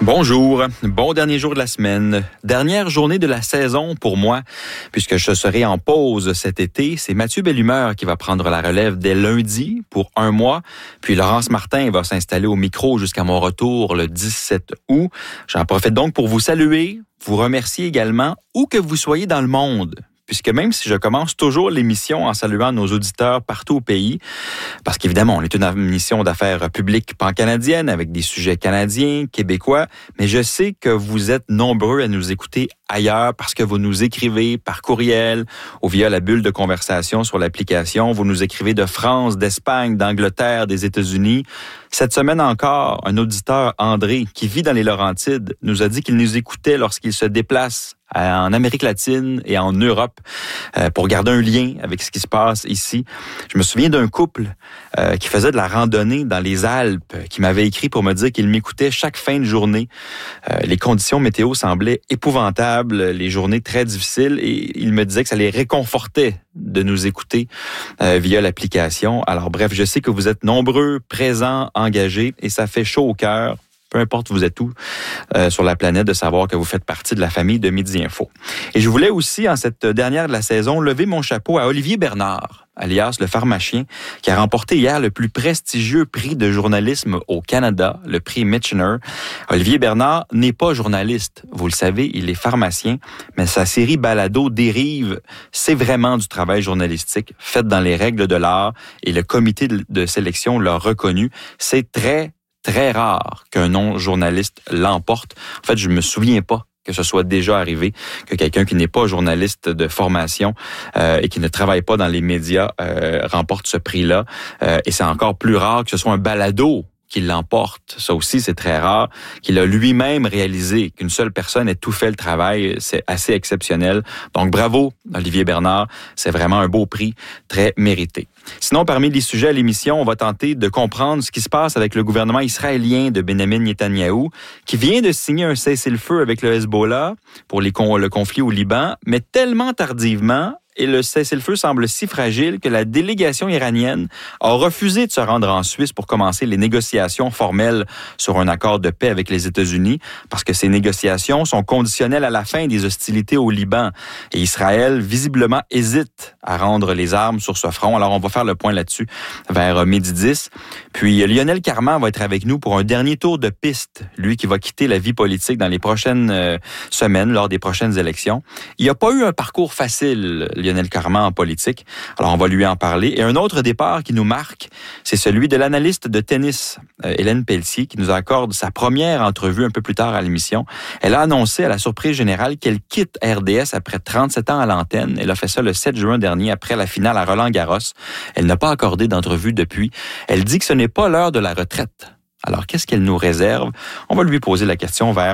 Bonjour, bon dernier jour de la semaine, dernière journée de la saison pour moi, puisque je serai en pause cet été. C'est Mathieu Bellumeur qui va prendre la relève dès lundi pour 1 mois, puis Laurence Martin va s'installer au micro jusqu'à mon retour le 17 août. J'en profite donc pour vous saluer, vous remercier également, où que vous soyez dans le monde. Puisque même si je commence toujours l'émission en saluant nos auditeurs partout au pays, parce qu'évidemment, on est une émission d'affaires publiques pan-canadiennes avec des sujets canadiens, québécois, mais je sais que vous êtes nombreux à nous écouter ailleurs parce que vous nous écrivez par courriel ou via la bulle de conversation sur l'application. Vous nous écrivez de France, d'Espagne, d'Angleterre, des États-Unis. Cette semaine encore, un auditeur, André, qui vit dans les Laurentides, nous a dit qu'il nous écoutait lorsqu'il se déplace en Amérique latine et en Europe pour garder un lien avec ce qui se passe ici. Je me souviens d'un couple qui faisait de la randonnée dans les Alpes, qui m'avait écrit pour me dire qu'il m'écoutait chaque fin de journée. Les conditions météo semblaient épouvantables, les journées très difficiles, et il me disait que ça les réconfortait de nous écouter via l'application. Alors bref, je sais que vous êtes nombreux, présents, engagés, et ça fait chaud au cœur. Peu importe vous êtes où sur la planète, de savoir que vous faites partie de la famille de Midi Info. Et je voulais aussi, en cette dernière de la saison, lever mon chapeau à Olivier Bernard, alias le pharmacien, qui a remporté hier le plus prestigieux prix de journalisme au Canada, le prix Michener. Olivier Bernard n'est pas journaliste, vous le savez, il est pharmacien, mais sa série Balado Dérive, c'est vraiment du travail journalistique fait dans les règles de l'art, et le comité de sélection l'a reconnu. C'est très rare qu'un non-journaliste l'emporte. En fait, je me souviens pas que ce soit déjà arrivé, que quelqu'un qui n'est pas journaliste de formation et qui ne travaille pas dans les médias remporte ce prix-là. Et c'est encore plus rare que ce soit un balado qui l'emporte. Ça aussi, c'est très rare. Qu'il a lui-même réalisé qu'une seule personne ait tout fait le travail, c'est assez exceptionnel. Donc, bravo, Olivier Bernard. C'est vraiment un beau prix, très mérité. Sinon, parmi les sujets à l'émission, on va tenter de comprendre ce qui se passe avec le gouvernement israélien de Benjamin Netanyahou, qui vient de signer un cessez-le-feu avec le Hezbollah pour le conflit au Liban, mais tellement tardivement, et le cessez-le-feu semble si fragile que la délégation iranienne a refusé de se rendre en Suisse pour commencer les négociations formelles sur un accord de paix avec les États-Unis, parce que ces négociations sont conditionnelles à la fin des hostilités au Liban. Et Israël, visiblement, hésite à rendre les armes sur ce front. Alors, on va faire le point là-dessus vers 12h10. Puis, Lionel Carman va être avec nous pour un dernier tour de piste, lui qui va quitter la vie politique dans les prochaines semaines, lors des prochaines élections. Il n'a pas eu un parcours facile, Lionel Carman, en politique. Alors, on va lui en parler. Et un autre départ qui nous marque, c'est celui de l'analyste de tennis, Hélène Pelletier, qui nous accorde sa première entrevue un peu plus tard à l'émission. Elle a annoncé à la surprise générale qu'elle quitte RDS après 37 ans à l'antenne. Elle a fait ça le 7 juin dernier, après la finale à Roland-Garros. Elle n'a pas accordé d'entrevue depuis. Elle dit que ce n'est pas l'heure de la retraite. Alors, qu'est-ce qu'elle nous réserve? On va lui poser la question vers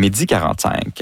12h45.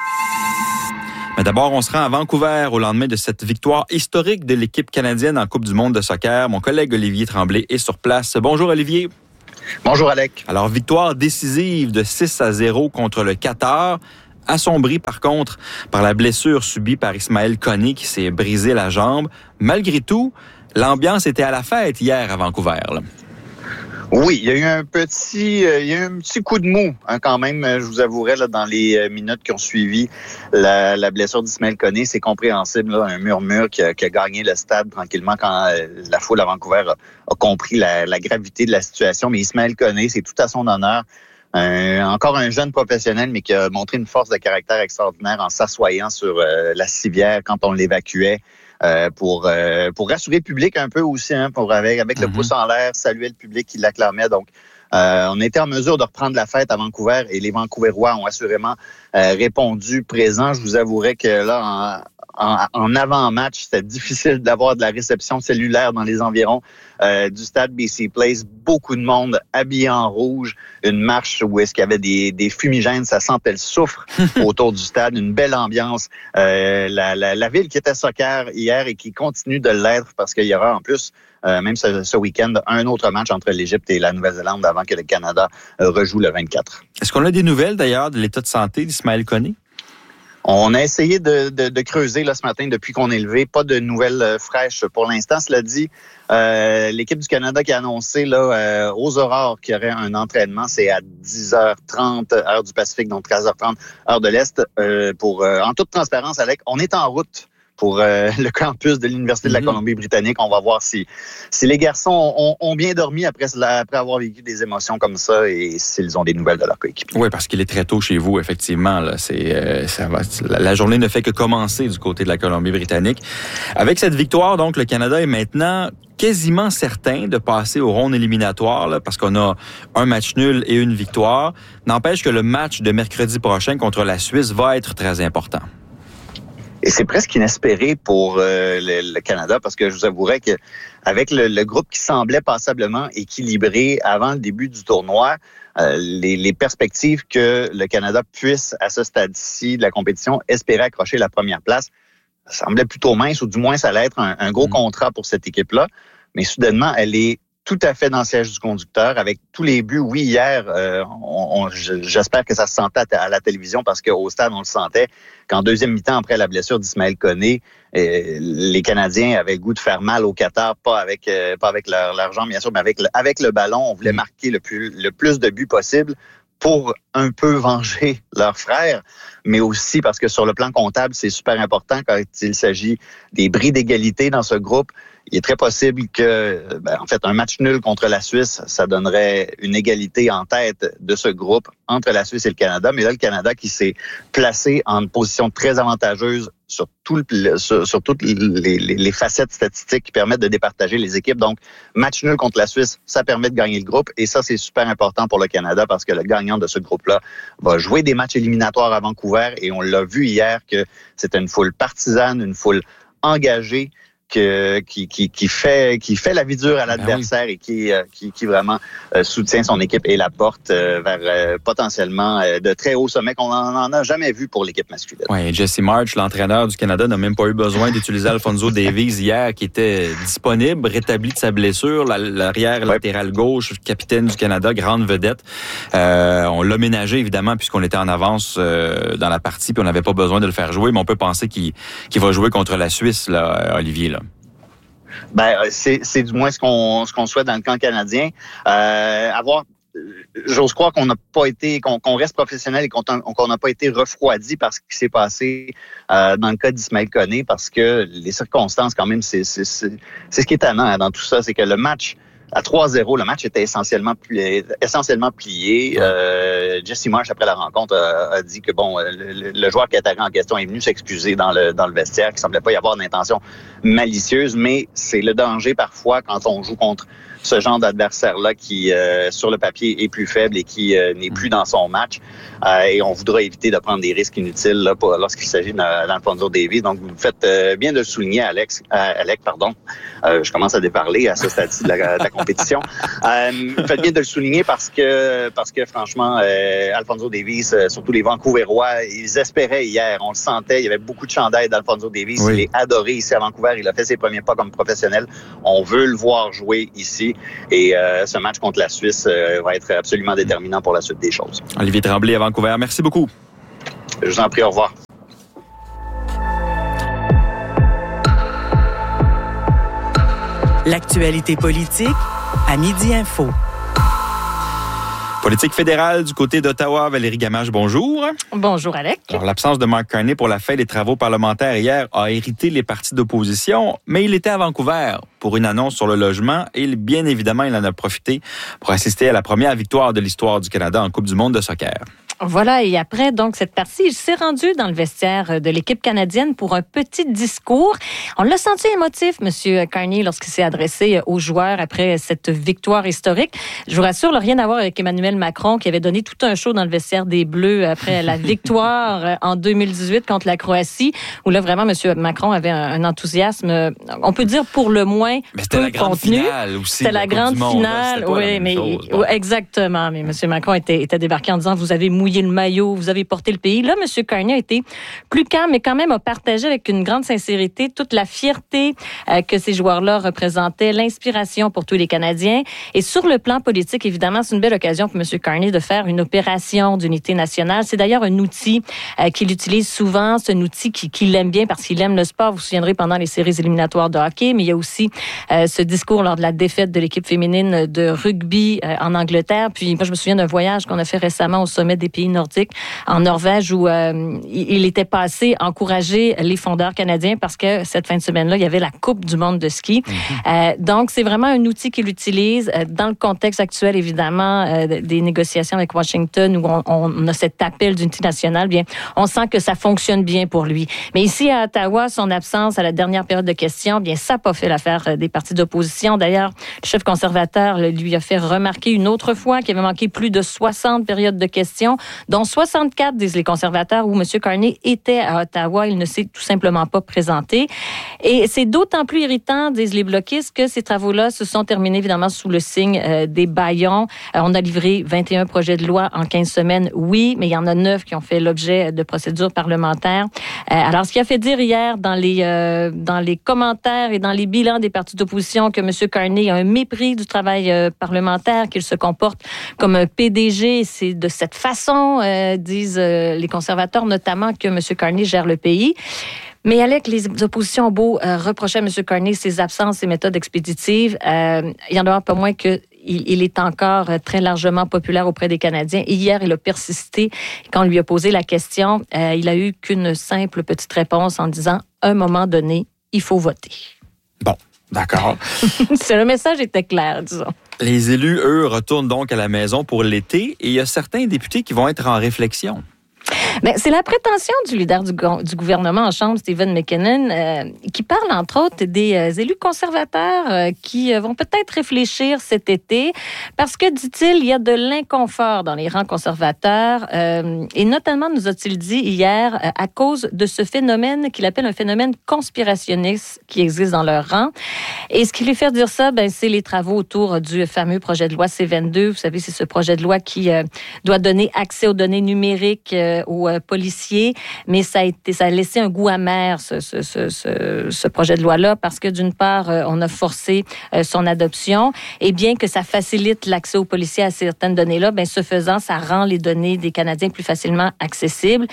Mais d'abord, on se rend à Vancouver au lendemain de cette victoire historique de l'équipe canadienne en Coupe du monde de soccer. Mon collègue Olivier Tremblay est sur place. Bonjour Olivier. Bonjour Alec. Alors, victoire décisive de 6-0 contre le Qatar. Assombri par contre par la blessure subie par Ismaël Koné qui s'est brisé la jambe. Malgré tout, l'ambiance était à la fête hier à Vancouver, là. Oui, il y a eu un petit coup de mou quand même, je vous avouerai, là, dans les minutes qui ont suivi la blessure d'Ismaël Koné. C'est compréhensible, là, un murmure qui a gagné le stade tranquillement quand la foule à Vancouver a compris la gravité de la situation. Mais Ismaël Koné, c'est tout à son honneur. Encore un jeune professionnel, mais qui a montré une force de caractère extraordinaire en s'assoyant sur la civière quand on l'évacuait. Pour rassurer le public un peu aussi, hein, avec le pouce en l'air, saluer le public qui l'acclamait. Donc, on était en mesure de reprendre la fête à Vancouver et les Vancouverois ont assurément répondu présent. Je vous avouerai que là, en avant-match, c'était difficile d'avoir de la réception cellulaire dans les environs du stade BC Place. Beaucoup de monde habillé en rouge, une marche où est-ce qu'il y avait des fumigènes, ça sentait le soufre autour du stade, une belle ambiance. La ville qui était soccer hier et qui continue de l'être parce qu'il y aura en plus, même ce week-end, un autre match entre l'Égypte et la Nouvelle-Zélande avant que le Canada rejoue le 24. Est-ce qu'on a des nouvelles d'ailleurs de l'état de santé d'Ismaël Koné? On a essayé de creuser là, ce matin depuis qu'on est levé. Pas de nouvelles fraîches pour l'instant. Cela dit, l'équipe du Canada qui a annoncé là, aux Aurores qu'il y aurait un entraînement, c'est à 10h30 heure du Pacifique, donc 13h30 heure de l'Est. En toute transparence, Alec, on est en route pour le campus de l'Université de la Colombie-Britannique. On va voir si les garçons ont bien dormi après avoir vécu des émotions comme ça et s'ils ont des nouvelles de leur coéquipier. Oui, parce qu'il est très tôt chez vous, effectivement. Là, la journée ne fait que commencer du côté de la Colombie-Britannique. Avec cette victoire, donc, le Canada est maintenant quasiment certain de passer au round éliminatoire, là, parce qu'on a un match nul et une victoire. N'empêche que le match de mercredi prochain contre la Suisse va être très important. Et c'est presque inespéré pour le Canada parce que je vous avouerais que avec le groupe qui semblait passablement équilibré avant le début du tournoi, les perspectives que le Canada puisse, à ce stade-ci de la compétition, espérer accrocher la première place, ça semblait plutôt mince, ou du moins ça allait être un gros contrat pour cette équipe-là. Mais soudainement, elle est tout à fait dans le siège du conducteur avec tous les buts. Oui, hier, j'espère que ça se sentait à la télévision parce qu'au stade, on le sentait qu'en deuxième mi-temps, après la blessure d'Ismaël Koné, les Canadiens avaient le goût de faire mal au Qatar, pas avec leur jambe, bien sûr, mais avec le ballon. On voulait marquer le plus de buts possible pour un peu venger leurs frères, mais aussi parce que sur le plan comptable, c'est super important quand il s'agit des bris d'égalité dans ce groupe. Il est très possible que, en fait, un match nul contre la Suisse, ça donnerait une égalité en tête de ce groupe entre la Suisse et le Canada. Mais là, le Canada qui s'est placé en position très avantageuse sur toutes les facettes statistiques qui permettent de départager les équipes. Donc, match nul contre la Suisse, ça permet de gagner le groupe. Et ça, c'est super important pour le Canada parce que le gagnant de ce groupe-là va jouer des matchs éliminatoires à Vancouver. Et on l'a vu hier que c'était une foule partisane, une foule engagée, qui fait la vie dure à l'adversaire et qui vraiment soutient son équipe et la porte vers potentiellement de très hauts sommets qu'on n'en a jamais vu pour l'équipe masculine. Oui, Jesse March, l'entraîneur du Canada, n'a même pas eu besoin d'utiliser Alphonso Davies hier, qui était disponible, rétabli de sa blessure, l'arrière latéral gauche, capitaine du Canada, grande vedette. On l'a ménagé, évidemment, puisqu'on était en avance dans la partie, puis on n'avait pas besoin de le faire jouer, mais on peut penser qu'il va jouer contre la Suisse, là, Olivier, là. C'est du moins ce qu'on souhaite dans le camp canadien. J'ose croire qu'on n'a pas été, qu'on reste professionnel et qu'on n'a pas été refroidi par ce qui s'est passé dans le cas d'Ismaël Koné, parce que les circonstances, quand même, c'est ce qui est étonnant dans tout ça, c'est que le match à 3-0, le match était essentiellement plié. Jesse Marsh, après la rencontre, a dit que le joueur qui était en question est venu s'excuser dans le vestiaire, qu'il semblait pas y avoir d'intention malicieuse, mais c'est le danger parfois quand on joue contre ce genre d'adversaire-là qui, sur le papier, est plus faible et qui n'est plus dans son match. Et on voudra éviter de prendre des risques inutiles là, lorsqu'il s'agit d'Alphonso Davies. Donc, vous faites bien de le souligner, Alec. Je commence à déparler à ce stade-ci de la compétition. Vous faites bien de le souligner parce que franchement, Alphonso Davies, surtout les Vancouverois, ils espéraient hier. On le sentait. Il y avait beaucoup de chandails d'Alphonso Davies. Oui. Il est adoré ici à Vancouver. Il a fait ses premiers pas comme professionnel. On veut le voir jouer ici. Et ce match contre la Suisse va être absolument déterminant pour la suite des choses. Olivier Tremblay à Vancouver. Merci beaucoup. Je vous en prie. Au revoir. L'actualité politique à Midi Info. Politique fédérale du côté d'Ottawa, Valérie Gamache, bonjour. Bonjour, Alec. Alors, l'absence de Mark Carney pour la fin des travaux parlementaires hier a irrité les partis d'opposition, mais il était à Vancouver pour une annonce sur le logement et bien évidemment, il en a profité pour assister à la première victoire de l'histoire du Canada en Coupe du monde de soccer. Voilà, et après donc cette partie, il s'est rendu dans le vestiaire de l'équipe canadienne pour un petit discours. On l'a senti émotif, M. Carney, lorsqu'il s'est adressé aux joueurs après cette victoire historique. Je vous rassure, rien à voir avec Emmanuel Macron qui avait donné tout un show dans le vestiaire des Bleus après la victoire en 2018 contre la Croatie, où là vraiment M. Macron avait un enthousiasme, on peut dire pour le moins mais c'était la grande finale aussi. C'était la grande finale, oui, mais exactement. Mais M. Macron était débarqué en disant vous avez mouillé mouillé le maillot, vous avez porté le pays. Là, M. Carney a été plus calme, mais quand même a partagé avec une grande sincérité toute la fierté que ces joueurs-là représentaient, l'inspiration pour tous les Canadiens. Et sur le plan politique, évidemment, c'est une belle occasion pour M. Carney de faire une opération d'unité nationale. C'est d'ailleurs un outil qu'il utilise souvent. C'est un outil qu'il aime bien parce qu'il aime le sport. Vous vous souviendrez pendant les séries éliminatoires de hockey, mais il y a aussi ce discours lors de la défaite de l'équipe féminine de rugby en Angleterre. Puis moi, je me souviens d'un voyage qu'on a fait récemment au sommet des pays nordiques en Norvège où il était passé encourager les fondeurs canadiens parce que cette fin de semaine-là, il y avait la Coupe du monde de ski. Donc, c'est vraiment un outil qu'il utilise dans le contexte actuel, évidemment, des négociations avec Washington où on a cet appel d'unité nationale. Bien, on sent que ça fonctionne bien pour lui. Mais ici, à Ottawa, son absence à la dernière période de questions, bien, ça n'a pas fait l'affaire des partis d'opposition. D'ailleurs, le chef conservateur lui a fait remarquer une autre fois qu'il avait manqué plus de 60 périodes de questions, dont 64, disent les conservateurs, où M. Carney était à Ottawa. Il ne s'est tout simplement pas présenté. Et c'est d'autant plus irritant, disent les bloquistes, que ces travaux-là se sont terminés, évidemment, sous le signe des bâillons. On a livré 21 projets de loi en 15 semaines, oui, mais il y en a 9 qui ont fait l'objet de procédures parlementaires. Alors, ce qui a fait dire hier dans les commentaires et dans les bilans des partis d'opposition que M. Carney a un mépris du travail parlementaire, qu'il se comporte comme un PDG. C'est de cette façon, disent les conservateurs, notamment, que M. Carney gère le pays. Mais Alec, les oppositions ont beau reprocher à M. Carney ses absences, ses méthodes expéditives, il y en a pas moins qu'il est encore très largement populaire auprès des Canadiens. Et hier, il a persisté. Quand on lui a posé la question, il a eu qu'une simple petite réponse en disant « À un moment donné, il faut voter ». Bon, d'accord. Le message était clair, disons. Les élus, eux, retournent donc à la maison pour l'été et il y a certains députés qui vont être en réflexion. Bien, c'est la prétention du leader du gouvernement en Chambre, Stephen McKinnon, qui parle, entre autres, des élus conservateurs qui vont peut-être réfléchir cet été parce que, dit-il, il y a de l'inconfort dans les rangs conservateurs et notamment, nous a-t-il dit hier, à cause de ce phénomène qu'il appelle un phénomène conspirationniste qui existe dans leur rang. Et ce qui lui fait dire ça, ben, c'est les travaux autour du fameux projet de loi C-22. Vous savez, c'est ce projet de loi qui doit donner accès aux données numériques aux policiers, mais ça a laissé un goût amer, ce projet de loi-là, parce que d'une part, on a forcé son adoption, et bien que ça facilite l'accès aux policiers à certaines données-là, ben, ce faisant, ça rend les données des Canadiens plus facilement accessibles.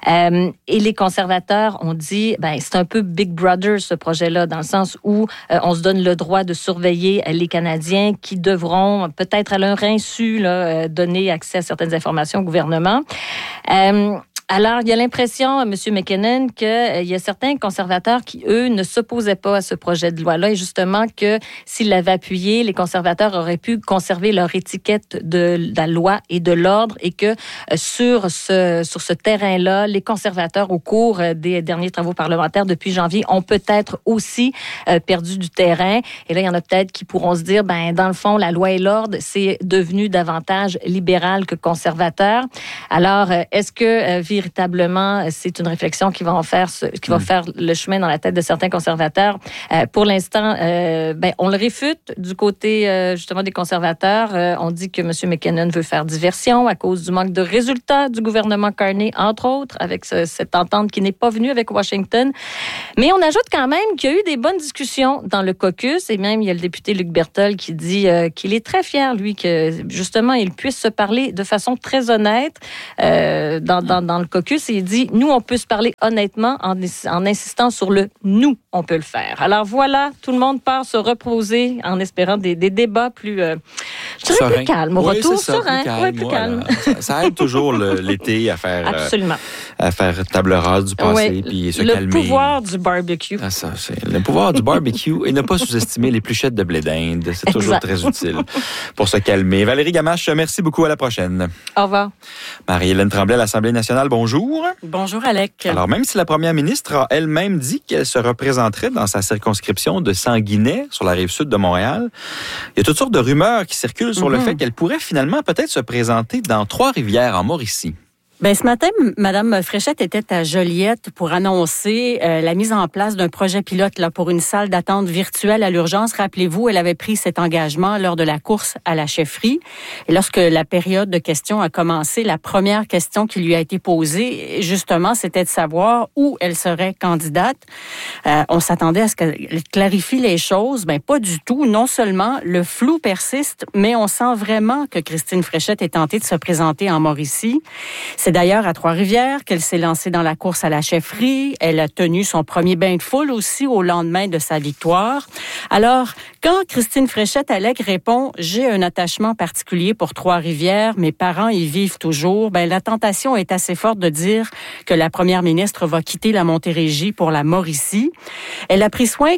Et les conservateurs ont dit, ben, c'est un peu Big Brother, ce projet-là, dans le sens où on se donne le droit de surveiller les Canadiens qui devront, peut-être à leur insu, là, donner accès à certaines informations au gouvernement. Alors, il y a l'impression, M. McKinnon, qu'il y a certains conservateurs qui, eux, ne s'opposaient pas à ce projet de loi-là et justement que s'ils l'avaient appuyé, les conservateurs auraient pu conserver leur étiquette de la loi et de l'ordre et que sur ce terrain-là, les conservateurs, au cours des derniers travaux parlementaires depuis janvier, ont peut-être aussi perdu du terrain. Et là, il y en a peut-être qui pourront se dire, ben, dans le fond, la loi et l'ordre, c'est devenu davantage libéral que conservateur. Alors, est-ce que véritablement, c'est une réflexion qui va faire le chemin dans la tête de certains conservateurs? Pour l'instant, ben, on le réfute du côté justement des conservateurs. On dit que M. McKinnon veut faire diversion à cause du manque de résultats du gouvernement Carney, entre autres, avec cette entente qui n'est pas venue avec Washington. Mais on ajoute quand même qu'il y a eu des bonnes discussions dans le caucus et même il y a le député Luc Berthold qui dit qu'il est très fier, lui, que justement, il puisse se parler de façon très honnête dans le caucus. Et il dit, nous, on peut se parler honnêtement en insistant sur le « nous, on peut le faire ». Alors voilà, tout le monde part se reposer en espérant des débats plus, je dirais plus calmes. Au retour, serein. Plus calme. Ça aide toujours l'été à faire... Absolument. À faire table rase du passé puis se calmer. Le pouvoir du barbecue. Ah, ça, c'est le pouvoir du barbecue et ne pas sous-estimer les pluchettes de blé d'Inde. C'est toujours très utile pour se calmer. Valérie Gamache, merci beaucoup. À la prochaine. Au revoir. Marie-Hélène Tremblay à l'Assemblée nationale, bonjour. Bonjour, Alec. Alors, même si la première ministre a elle-même dit qu'elle se représenterait dans sa circonscription de Sanguinet, sur la rive sud de Montréal, il y a toutes sortes de rumeurs qui circulent sur le fait qu'elle pourrait finalement peut-être se présenter dans Trois-Rivières, en Mauricie. Ben ce matin, Mme Fréchette était à Joliette pour annoncer la mise en place d'un projet pilote là, pour une salle d'attente virtuelle à l'urgence. Rappelez-vous, elle avait pris cet engagement lors de la course à la chefferie. Et lorsque la période de questions a commencé, la première question qui lui a été posée, justement, c'était de savoir où elle serait candidate. On s'attendait à ce qu'elle clarifie les choses. Ben pas du tout. Non seulement le flou persiste, mais on sent vraiment que Christine Fréchette est tentée de se présenter en Mauricie. C'est d'ailleurs à Trois-Rivières qu'elle s'est lancée dans la course à la chefferie. Elle a tenu son premier bain de foule aussi au lendemain de sa victoire. Alors, quand Christine Fréchette-Allègre répond « J'ai un attachement particulier pour Trois-Rivières, mes parents y vivent toujours », ben la tentation est assez forte de dire que la première ministre va quitter la Montérégie pour la Mauricie. Elle a pris soin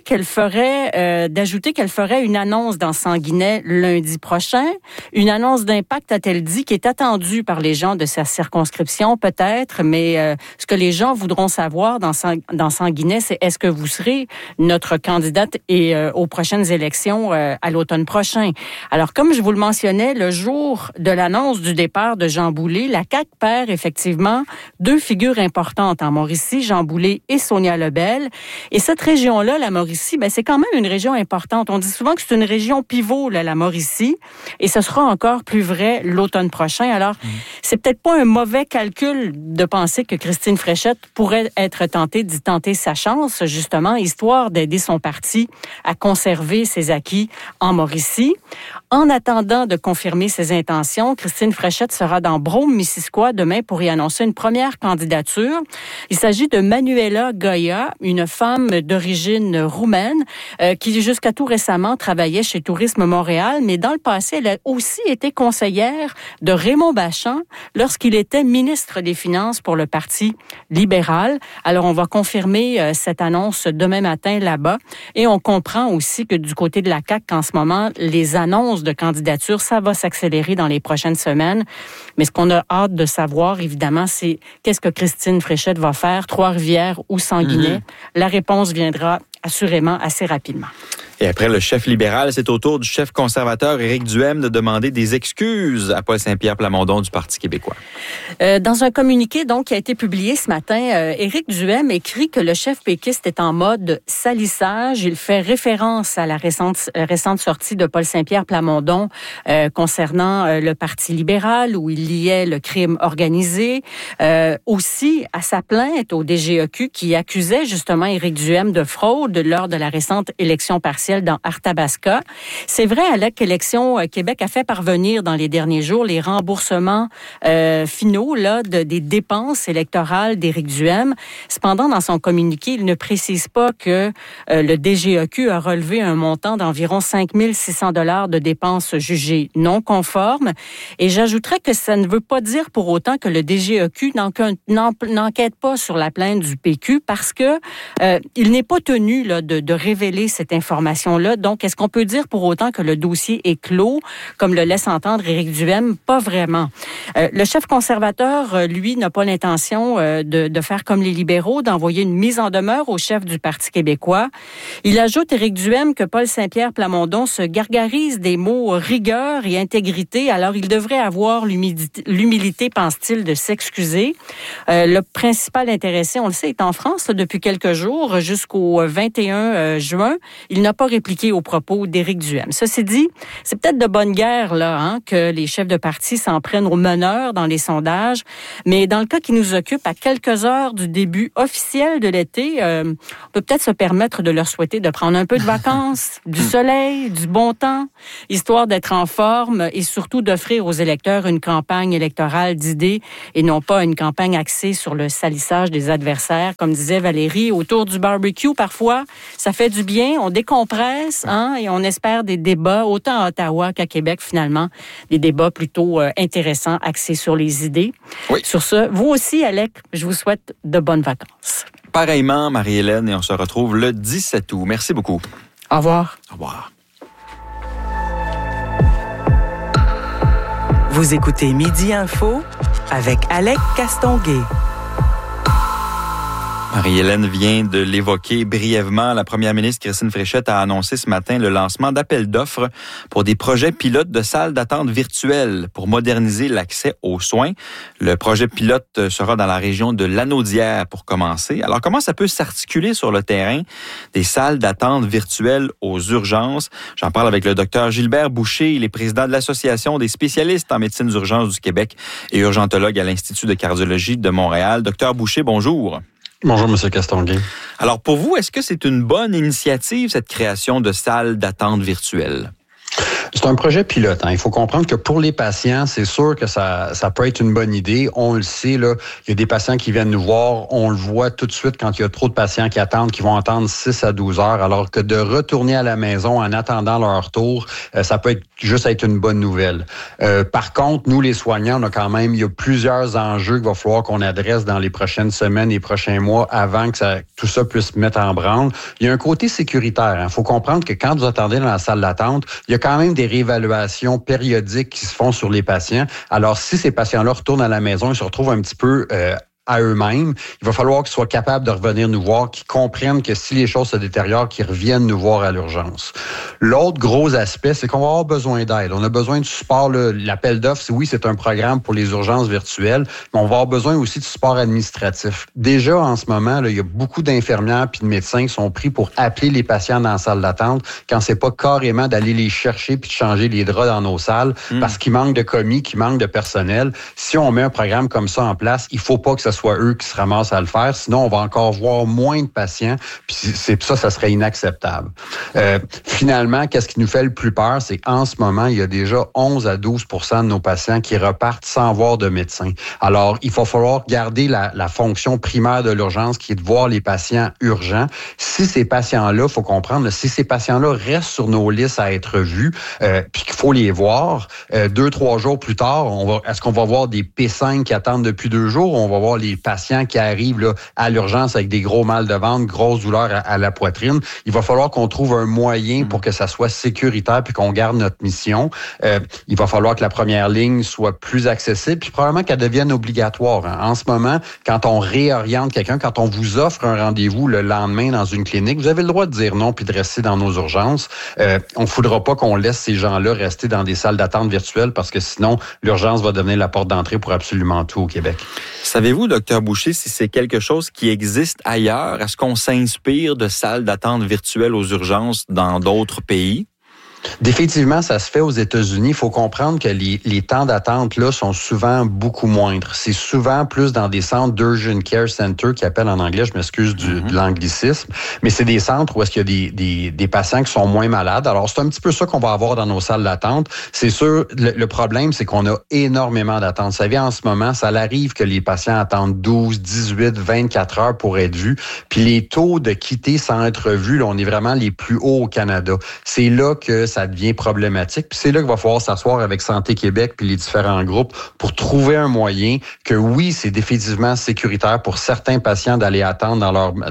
d'ajouter qu'elle ferait une annonce dans Sanguinet lundi prochain. Une annonce d'impact, a-t-elle dit, qui est attendue par les gens de sa circonscription peut-être, mais ce que les gens voudront savoir dans Sanguinet, c'est est-ce que vous serez notre candidate aux prochaines élections à l'automne prochain. Alors, comme je vous le mentionnais, le jour de l'annonce du départ de Jean Boulet, la CAQ perd effectivement 2 figures importantes en Mauricie, Jean Boulet et Sonia Lebel. Et cette région-là, la Mauricie, ben c'est quand même une région importante. On dit souvent que c'est une région pivot, là, la Mauricie, et ce sera encore plus vrai l'automne prochain. Alors, c'est peut-être pas un mauvais calcul de penser que Christine Fréchette pourrait être tentée d'y tenter sa chance, justement, histoire d'aider son parti à conserver ses acquis en Mauricie. En attendant de confirmer ses intentions, Christine Fréchette sera dans Brome-Missisquoi demain pour y annoncer une première candidature. Il s'agit de Manuela Goya, une femme d'origine roumaine qui jusqu'à tout récemment travaillait chez Tourisme Montréal, mais dans le passé, elle a aussi été conseillère de Raymond Bachand lorsqu'il était ministre des Finances pour le Parti libéral. Alors, on va confirmer cette annonce demain matin là-bas. Et on comprend aussi que du côté de la CAQ, en ce moment, les annonces de candidature, ça va s'accélérer dans les prochaines semaines. Mais ce qu'on a hâte de savoir, évidemment, c'est qu'est-ce que Christine Fréchette va faire, Trois-Rivières ou Sanguinet. La réponse viendra assurément assez rapidement. Et après le chef libéral, c'est au tour du chef conservateur Éric Duhem de demander des excuses à Paul Saint-Pierre Plamondon du Parti québécois. Dans un communiqué donc qui a été publié ce matin, Éric Duhem écrit que le chef péquiste est en mode salissage. Il fait référence à la récente sortie de Paul Saint-Pierre Plamondon concernant le Parti libéral où il liait le crime organisé. Aussi à sa plainte au DGEQ qui accusait justement Éric Duhem de fraude lors de la récente élection partielle dans Arthabasca. C'est vrai, Alec, qu'Élections Québec a fait parvenir dans les derniers jours les remboursements finaux là, des dépenses électorales d'Éric Duhem. Cependant, dans son communiqué, il ne précise pas que le DGEQ a relevé un montant d'environ 5 600 $ de dépenses jugées non conformes. Et j'ajouterais que ça ne veut pas dire pour autant que le DGEQ n'enquête pas sur la plainte du PQ parce que il n'est pas tenu là, de révéler cette information-là. Donc, est-ce qu'on peut dire pour autant que le dossier est clos, comme le laisse entendre Éric Duhem? Pas vraiment. Le chef conservateur, lui, n'a pas l'intention de faire comme les libéraux, d'envoyer une mise en demeure au chef du Parti québécois. Il ajoute, Éric Duhem, que Paul Saint-Pierre Plamondon se gargarise des mots rigueur et intégrité, alors il devrait avoir l'humilité, pense-t-il, de s'excuser. Le principal intéressé, on le sait, est en France là, depuis quelques jours, jusqu'au 21 juin. Il n'a pas répliqué aux propos d'Éric Duhem. Ceci dit, c'est peut-être de bonne guerre là, que les chefs de parti s'en prennent aux meneurs dans les sondages, mais dans le cas qui nous occupe, à quelques heures du début officiel de l'été, on peut peut-être se permettre de leur souhaiter de prendre un peu de vacances, du soleil, du bon temps, histoire d'être en forme et surtout d'offrir aux électeurs une campagne électorale d'idées et non pas une campagne axée sur le salissage des adversaires. Comme disait Valérie, autour du barbecue, parfois, ça fait du bien, on décompresse et on espère des débats, autant à Ottawa qu'à Québec, finalement, des débats plutôt intéressants, axés sur les idées. Oui. Sur ce, vous aussi, Alec, je vous souhaite de bonnes vacances. Pareillement, Marie-Hélène, et on se retrouve le 17 août. Merci beaucoup. Au revoir. Au revoir. Vous écoutez Midi Info avec Alec Castonguay. Marie-Hélène vient de l'évoquer brièvement. La première ministre Christine Fréchette a annoncé ce matin le lancement d'appels d'offres pour des projets pilotes de salles d'attente virtuelles pour moderniser l'accès aux soins. Le projet pilote sera dans la région de Lanaudière pour commencer. Alors, comment ça peut s'articuler sur le terrain des salles d'attente virtuelles aux urgences? J'en parle avec le docteur Gilbert Boucher. Il est président de l'Association des spécialistes en médecine d'urgence du Québec et urgentologue à l'Institut de cardiologie de Montréal. Docteur Boucher, bonjour. Bonjour, M. Castonguay. Alors, pour vous, est-ce que c'est une bonne initiative, cette création de salles d'attente virtuelles? C'est un projet pilote. Il faut comprendre que pour les patients, c'est sûr que ça peut être une bonne idée. On le sait, là, il y a des patients qui viennent nous voir. On le voit tout de suite quand il y a trop de patients qui attendent, qui vont attendre 6 à 12 heures, alors que de retourner à la maison en attendant leur tour, ça peut être une bonne nouvelle. Par contre, nous, les soignants, il y a plusieurs enjeux qu'il va falloir qu'on adresse dans les prochaines semaines, les prochains mois, avant que tout ça puisse se mettre en branle. Il y a un côté sécuritaire. Il faut comprendre que quand vous attendez dans la salle d'attente, il y a quand même des réévaluations périodiques qui se font sur les patients. Alors, si ces patients-là retournent à la maison, ils se retrouvent un petit peu à eux-mêmes, il va falloir qu'ils soient capables de revenir nous voir, qu'ils comprennent que si les choses se détériorent, qu'ils reviennent nous voir à l'urgence. L'autre gros aspect, c'est qu'on va avoir besoin d'aide. On a besoin de support. L'appel d'offres, oui, c'est un programme pour les urgences virtuelles, mais on va avoir besoin aussi de support administratif. Déjà, en ce moment, là, il y a beaucoup d'infirmières puis de médecins qui sont pris pour appeler les patients dans la salle d'attente quand c'est pas carrément d'aller les chercher puis de changer les draps dans nos salles parce qu'il manque de commis, qu'il manque de personnel. Si on met un programme comme ça en place, il faut pas que ce soit eux qui se ramassent à le faire. Sinon, on va encore voir moins de patients. Puis ça serait inacceptable. Finalement, qu'est-ce qui nous fait le plus peur? C'est qu'en ce moment, il y a déjà 11 à 12 % de nos patients qui repartent sans voir de médecin. Alors, il va falloir garder la fonction primaire de l'urgence qui est de voir les patients urgents. Si ces patients-là, il faut comprendre, si ces patients-là restent sur nos listes à être vus, puis qu'il faut les voir, 2-3 jours plus tard, est-ce qu'on va voir des P5 qui attendent depuis 2 jours? On va voir les patients qui arrivent là, à l'urgence avec des gros mal de ventre, grosses douleurs à la poitrine. Il va falloir qu'on trouve un moyen pour que ça soit sécuritaire puis qu'on garde notre mission. Il va falloir que la première ligne soit plus accessible puis probablement qu'elle devienne obligatoire. En ce moment, quand on réoriente quelqu'un, quand on vous offre un rendez-vous le lendemain dans une clinique, vous avez le droit de dire non puis de rester dans nos urgences. On ne faudra pas qu'on laisse ces gens-là rester dans des salles d'attente virtuelles parce que sinon, l'urgence va devenir la porte d'entrée pour absolument tout au Québec. Savez-vous, Dr Boucher, si c'est quelque chose qui existe ailleurs? Est-ce qu'on s'inspire de salles d'attente virtuelles aux urgences dans d'autres pays? Définitivement, ça se fait aux États-Unis. Il faut comprendre que les temps d'attente là sont souvent beaucoup moindres. C'est souvent plus dans des centres d'Urgent Care Center qui appellent en anglais, je m'excuse de l'anglicisme, mais c'est des centres où est-ce qu'il y a des patients qui sont moins malades. Alors, c'est un petit peu ça qu'on va avoir dans nos salles d'attente. C'est sûr, le problème, c'est qu'on a énormément d'attentes. Vous savez, en ce moment, ça arrive que les patients attendent 12, 18, 24 heures pour être vus. Puis les taux de quitter sans être vus, là, on est vraiment les plus hauts au Canada. C'est là que ça devient problématique. Puis c'est là qu'il va falloir s'asseoir avec Santé Québec puis les différents groupes pour trouver un moyen que oui, c'est définitivement sécuritaire pour certains patients d'aller attendre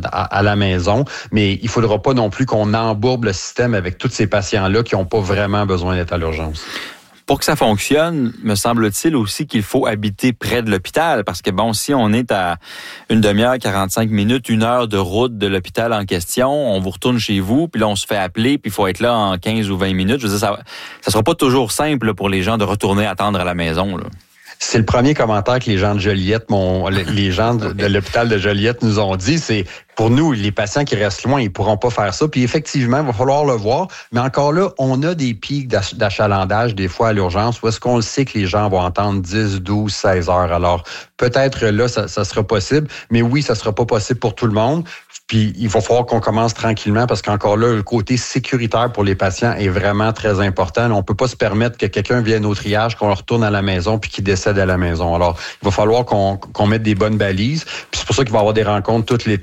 à la maison, mais il faudra pas non plus qu'on embourbe le système avec tous ces patients-là qui n'ont pas vraiment besoin d'être à l'urgence. Pour que ça fonctionne, me semble-t-il aussi qu'il faut habiter près de l'hôpital parce que bon, si on est à une demi-heure, 45 minutes, 1 heure de route de l'hôpital en question, on vous retourne chez vous, puis là on se fait appeler, puis il faut être là en 15 ou 20 minutes. Je veux dire, ça sera pas toujours simple là, pour les gens de retourner attendre à la maison, là. C'est le premier commentaire que les gens de Joliette, les gens de l'hôpital de Joliette nous ont dit, c'est pour nous, les patients qui restent loin, ils pourront pas faire ça. Puis effectivement, il va falloir le voir. Mais encore là, on a des pics d'achalandage des fois à l'urgence où est-ce qu'on le sait que les gens vont entendre 10, 12, 16 heures. Alors peut-être là, ça sera possible. Mais oui, ça sera pas possible pour tout le monde. Puis il va falloir qu'on commence tranquillement parce qu'encore là, le côté sécuritaire pour les patients est vraiment très important. On ne peut pas se permettre que quelqu'un vienne au triage, qu'on le retourne à la maison puis qu'il décède à la maison. Alors, il va falloir qu'on mette des bonnes balises. Puis c'est pour ça qu'il va y avoir des rencontres toutes l'été